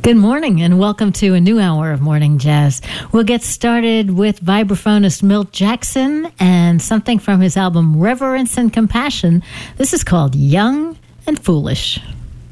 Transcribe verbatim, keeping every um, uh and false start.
Good morning and welcome to a new hour of Morning Jazz. We'll get started with vibraphonist Milt Jackson and something from his album Reverence and Compassion. This is called Young and Foolish.